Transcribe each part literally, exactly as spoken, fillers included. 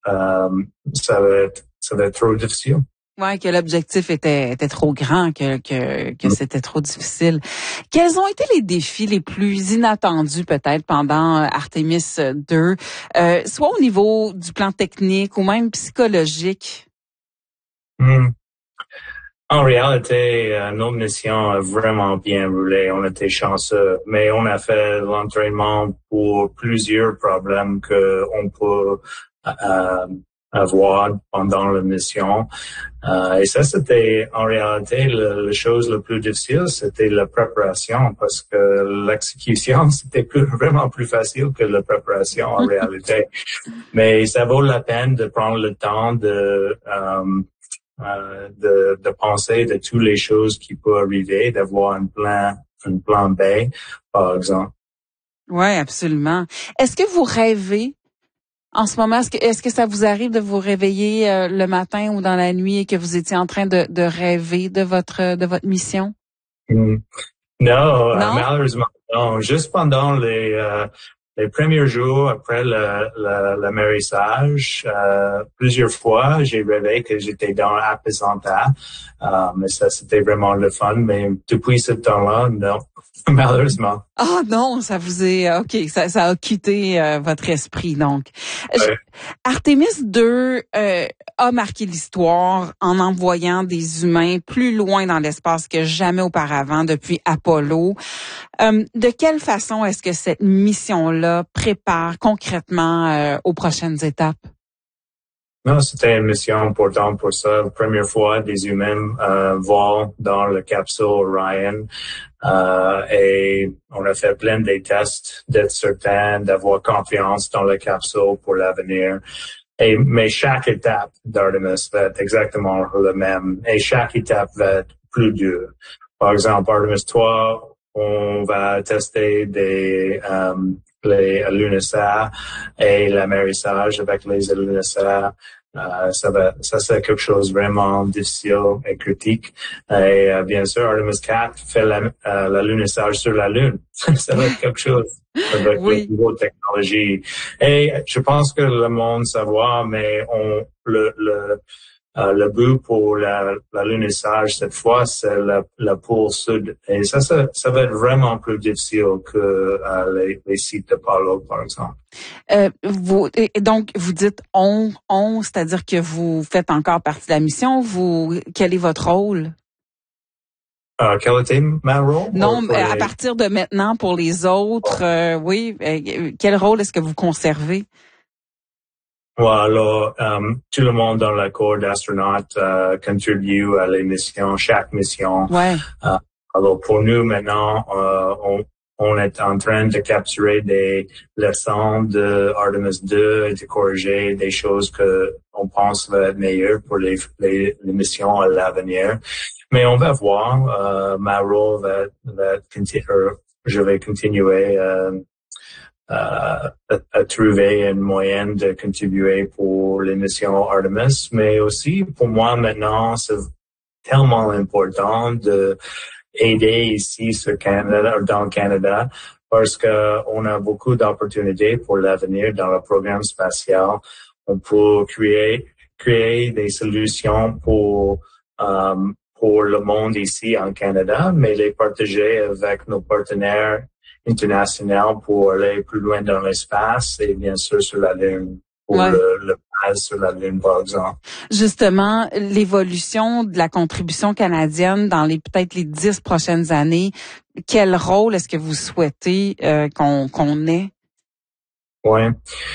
euh, ça va être, ça va être trop difficile. Ouais, que l'objectif était était trop grand, que que que c'était trop difficile. Quels ont été les défis les plus inattendus peut-être pendant Artemis deux, euh, soit au niveau du plan technique ou même psychologique? Hmm. En réalité, euh, notre mission a vraiment bien roulé. On était chanceux, mais on a fait l'entraînement pour plusieurs problèmes que on peut euh, avoir pendant la mission. Euh, et ça, c'était en réalité le, la chose la plus difficile, c'était la préparation, parce que l'exécution, c'était plus, vraiment plus facile que la préparation en réalité. Mais ça vaut la peine de prendre le temps de euh, euh, de, de penser de toutes les choses qui peuvent arriver, d'avoir un plan, un plan B, par exemple. Oui, absolument. Est-ce que vous rêvez en ce moment? Est-ce que, est-ce que ça vous arrive de vous réveiller euh, le matin ou dans la nuit et que vous étiez en train de, de rêver de votre de votre mission? Mm. Non, Non? euh, malheureusement, non. Juste pendant les euh, les premiers jours après le, le, le mérissage, euh, plusieurs fois, j'ai rêvé que j'étais dans Apesanta. Euh, mais ça, c'était vraiment le fun. Mais depuis ce temps-là, non, malheureusement. Ah oh non, ça vous est ok, ça, ça a quitté euh, votre esprit donc. Ouais. Artemis deux euh, a marqué l'histoire en envoyant des humains plus loin dans l'espace que jamais auparavant depuis Apollo. Euh, de quelle façon est-ce que cette mission-là prépare concrètement euh, aux prochaines étapes? Non, c'était une mission importante pour ça. La première fois, des humains euh, volent dans le capsule Orion. Euh, et on a fait plein de tests d'être certain, d'avoir confiance dans la capsule pour l'avenir. Et, mais chaque étape d'Artemis va être exactement la même. Et chaque étape va être plus dure. Par exemple, Artemis trois, on va tester des, euh, les lunisats et l'amérissage avec les lunisats. Euh, ça va, ça c'est quelque chose vraiment difficile et critique. Et euh, bien sûr, Artemis quatre fait la, euh, l'alunissage sur la Lune. Ça va être quelque chose avec Oui. les nouvelles technologies. Et je pense que le monde savoir, mais on le le Euh, le but pour la, l'alunissage cette fois, c'est la, la pôle sud. Et ça, ça, ça va être vraiment plus difficile que euh, les, les sites d'Apollo, par exemple. Euh, vous, et donc, vous dites on, on, c'est-à-dire que vous faites encore partie de la mission. Vous, quel est votre rôle? Euh, quel était ma rôle? Non, les... à partir de maintenant, pour les autres, oh. euh, oui, euh, quel rôle est-ce que vous conservez? Voilà, um, tout le monde dans la corps d'astronautes uh, contribue à les missions, chaque mission. Ouais. Uh, alors pour nous maintenant, uh, on, on est en train de capturer des leçons de Artemis deux et de corriger des choses que on pense vont être meilleures pour les, les, les missions à l'avenir. Mais on va voir. Uh, ma rôle va, va continuer. Je vais continuer. Uh, Euh, à, à trouver un moyen de contribuer pour les missions Artemis, mais aussi pour moi maintenant, c'est tellement important de aider ici sur Canada, dans le Canada, parce que on a beaucoup d'opportunités pour l'avenir dans le programme spatial. On peut créer créer des solutions pour um, pour le monde ici en Canada, mais les partager avec nos partenaires international pour aller plus loin dans l'espace et bien sûr sur la Lune, pour ouais. le, le base sur la Lune, par exemple. Justement, l'évolution de la contribution canadienne dans les peut-être les dix prochaines années, quel rôle est-ce que vous souhaitez euh, qu'on, qu'on ait? Oui.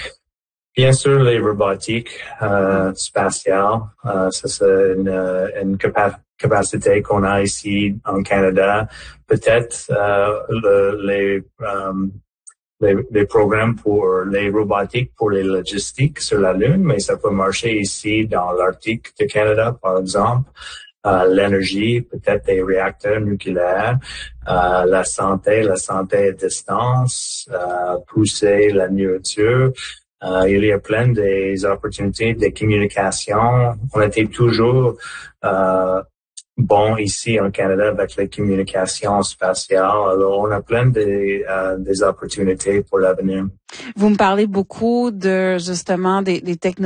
Bien sûr, les robotiques euh, spatiales, euh, ça c'est une, une capa- capacité qu'on a ici en Canada. Peut-être euh, le, les, um, les les programmes pour les robotiques, pour les logistiques sur la Lune, mais ça peut marcher ici dans l'Arctique du Canada, par exemple. Euh, l'énergie, peut-être des réacteurs nucléaires, euh, la santé, la santé à distance, euh, pousser la nourriture. Euh, il y a plein des opportunités de communication. On était toujours euh, bon ici en Canada avec les communications spatiales. Alors, on a plein de, euh, des opportunités pour l'avenir. Vous me parlez beaucoup de justement des, des technologies